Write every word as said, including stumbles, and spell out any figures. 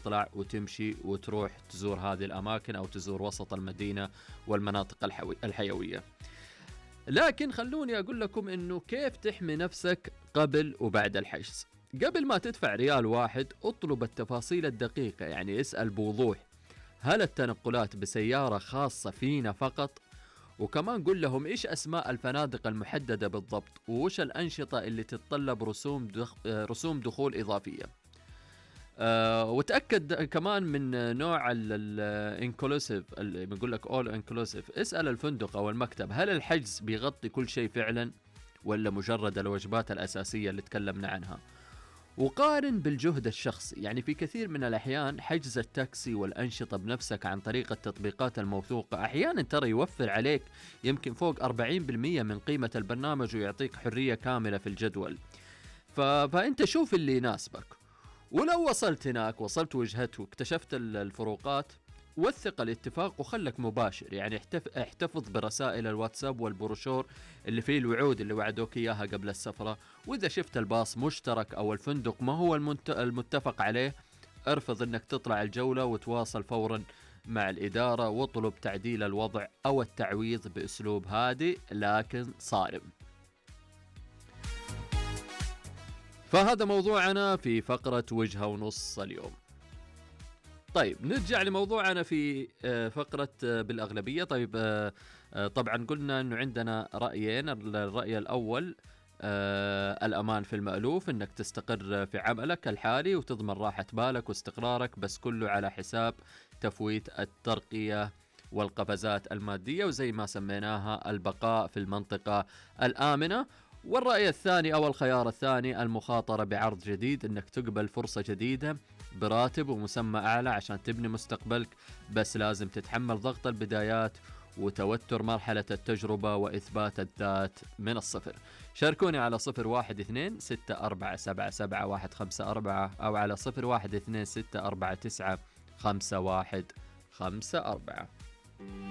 تطلع وتمشي وتروح تزور هذه الأماكن أو تزور وسط المدينة والمناطق الحيوية. لكن خلوني أقول لكم إنه كيف تحمي نفسك قبل وبعد الحجز. قبل ما تدفع ريال واحد اطلب التفاصيل الدقيقة، يعني اسأل بوضوح هل التنقلات بسيارة خاصة فينا فقط، وكمان قل لهم إيش أسماء الفنادق المحددة بالضبط، وإيش الأنشطة اللي تتطلب رسوم دخ... رسوم دخول إضافية. أه وتأكد كمان من نوع الانكلوسيف اللي بنقول لك all inclusive. اسأل الفندق أو المكتب هل الحجز بيغطي كل شيء فعلا ولا مجرد الوجبات الأساسية اللي تكلمنا عنها. وقارن بالجهد الشخصي، يعني في كثير من الأحيان حجز التاكسي والأنشطة بنفسك عن طريق التطبيقات الموثوقة أحيانا ترى يوفر عليك يمكن فوق أربعين بالمئة من قيمة البرنامج ويعطيك حرية كاملة في الجدول. ف... فأنت شوف اللي يناسبك، ولو وصلت هناك وصلت وجهته واكتشفت الفروقات وثق الاتفاق وخلك مباشر، يعني احتف... احتفظ برسائل الواتساب والبروشور اللي فيه الوعود اللي وعدوك إياها قبل السفرة. وإذا شفت الباص مشترك أو الفندق ما هو المنت... المتفق عليه ارفض انك تطلع الجولة وتواصل فورا مع الإدارة واطلب تعديل الوضع أو التعويض بأسلوب هادئ لكن صارم. فهذا موضوعنا في فقرة وجهة ونص اليوم. طيب نرجع لموضوعنا في فقرة بالأغلبية. طيب طبعا قلنا أنه عندنا رأيين. الرأي الأول الأمان في المألوف، أنك تستقر في عملك الحالي وتضمن راحة بالك واستقرارك، بس كله على حساب تفويت الترقية والقفزات المادية، وزي ما سميناها البقاء في المنطقة الآمنة. والرأي الثاني أو الخيار الثاني المخاطرة بعرض جديد، أنك تقبل فرصة جديدة براتب ومسمى أعلى عشان تبني مستقبلك، بس لازم تتحمل ضغط البدايات وتوتر مرحلة التجربة وإثبات الذات من الصفر. شاركوني على صفر واحد اثنين ستة أربعة سبعة سبعة واحد خمسة أربعة أو على صفر واحد اثنين ستة أربعة تسعة خمسة واحد خمسة أربعة.